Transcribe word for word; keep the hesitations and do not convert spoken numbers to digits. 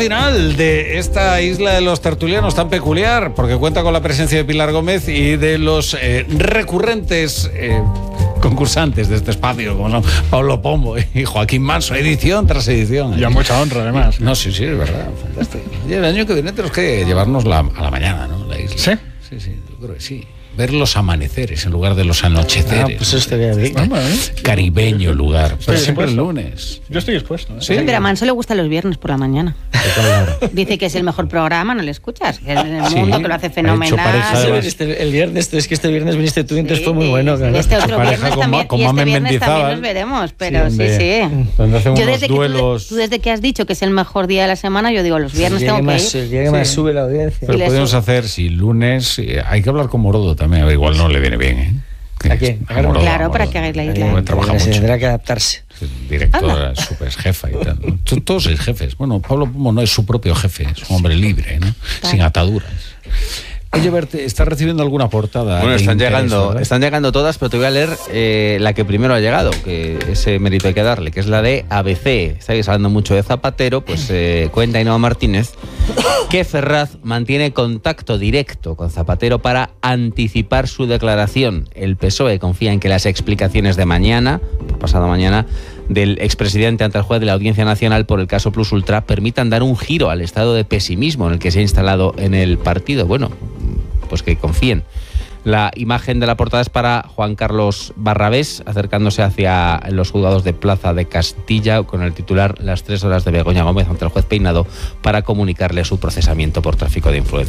final de esta isla de los tertulianos tan peculiar, porque cuenta con la presencia de Pilar Gómez y de los eh, recurrentes eh, concursantes de este espacio, como son Pablo Pombo y Joaquín Manso, edición tras edición. Y a mucha honra, además. No, sí, sí, es verdad, fantástico. Y el año que viene tenemos que llevarnos la, a la mañana, ¿no? La isla. ¿Sí? Sí, sí, yo creo que sí. Ver los amaneceres en lugar de los anocheceres. Ah, pues eso estaría bien. Ah, bueno. Caribeño lugar. Pero Estoy siempre el dispuesto. lunes. Yo estoy dispuesto. ¿eh? Sí. Pero a Manso le gustan los viernes por la mañana. Dice que es el mejor programa, no le escuchas. Que es en el Sí, mundo, que lo hace ha hecho pareja fenomenal. de- Sí, este- el viernes, es que este viernes viniste tú y entonces Sí, fue muy bueno. Claro. y este otro Pareja viernes con también, Ma- con y este Mamen viernes también Mendizábal. nos veremos, pero sí, donde- sí. donde hacen Yo unos desde que, tú, duelos. tú desde que has dicho que es el mejor día de la semana, yo digo, los viernes el día tengo que que más, ir. el día que más sube la audiencia. Pero Y le podemos sube. hacer, si lunes, eh, hay que hablar con Morodo también, a ver, igual no le viene bien, ¿eh? ¿A quién? A Morodo, Claro, a para Morodo. que hagáis la Ahí, isla. Porque trabaja se mucho. tendrá que adaptarse. Directora, super jefa y tal. T- Todos sois jefes. Bueno, Pablo Pombo no es su propio jefe, es un hombre libre, ¿no? Sin ataduras. Oye, Berti, ¿estás recibiendo alguna portada? Bueno, de están interés, llegando, verdad? están llegando todas, pero te voy a leer eh, la que primero ha llegado, que ese mérito hay que darle, que es la de A B C. Estáis hablando mucho de Zapatero, pues eh, cuenta Ainhoa Martínez que Ferraz mantiene contacto directo con Zapatero para anticipar su declaración. El P S O E confía en que las explicaciones de mañana, pasado mañana, del expresidente ante el juez de la Audiencia Nacional por el caso Plus Ultra permitan dar un giro al estado de pesimismo en el que se ha instalado en el partido. Bueno, pues que confíen. La imagen de la portada es para Juan Carlos Barrabés, acercándose hacia los juzgados de Plaza de Castilla con el titular Las tres horas de Begoña Gómez ante el juez Peinado para comunicarle su procesamiento por tráfico de influencias.